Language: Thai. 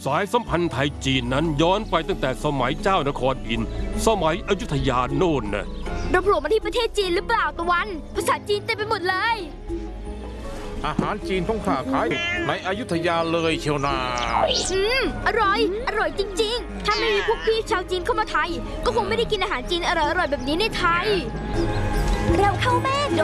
สายสัมพันธ์ไทยจีนนั้นย้อนไปตั้งแต่สมัยเจ้านครอินทร์สมัยอยุธยาโน่นน่ะเราโผล่มาที่ประเทศจีนหรือเปล่าตะวันภาษาจีนเต็มไปหมดเลยอาหารจีนต้องค้าขายในอยุธยาเลยเชียวนาอร่อยอร่อยจริงๆถ้าไม่มีพวกพี่ชาวจีนเข้ามาไทยก็คงไม่ได้กินอาหารจีนอร่อยๆแบบนี้ในไทยเร็วเข้าแม่